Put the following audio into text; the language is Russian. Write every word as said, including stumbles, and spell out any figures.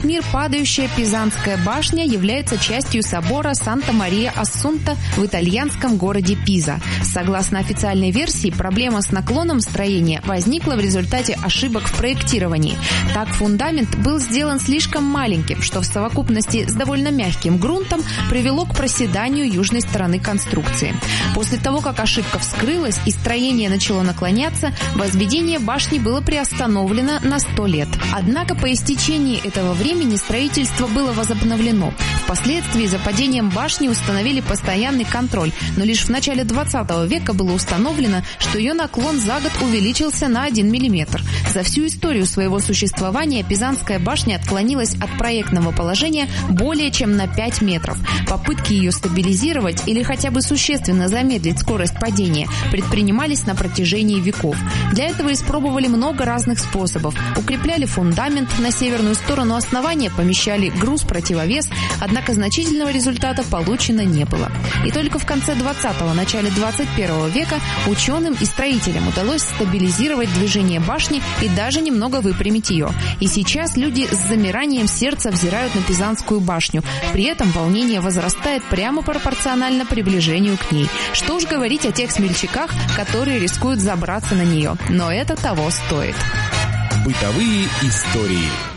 Мир падающая Пизанская башня является частью собора Санта-Мария-Ассунта в итальянском городе Пиза. Согласно официальной версии, проблема с наклоном строения возникла в результате ошибок в проектировании. Так, фундамент был сделан слишком маленьким, что в совокупности с довольно мягким грунтом привело к проседанию южной стороны конструкции. После того, как ошибка вскрылась и строение начало наклоняться, возведение башни было приостановлено на сто лет. Однако по истечении этого времени строительство было возобновлено. Впоследствии за падением башни установили постоянный контроль, но лишь в начале двадцатого века было установлено, что ее наклон за год увеличился на один миллиметр. За всю историю своего существования Пизанская башня отклонилась от проектного положения более чем на пять метров. Попытки ее стабилизировать или хотя бы существенно замедлить скорость падения предпринимались на протяжении веков. Для этого испробовали много разных способов. Укрепляли фундамент, на северную сторону основания помещали груз-противовес, однако значительного результата получено не было. И только в конце двадцатого – начале двадцать первого века ученым и строителям удалось стабилизировать движение башни и даже немного выпрямить ее. И сейчас люди с замиранием сердца взирают на Пизанскую башню. При этом волнение возрастает прямо пропорционально приближению к ней. Что уж говорить о тех смельчаках, которые рискуют забраться на нее. Но это того стоит. Бытовые истории.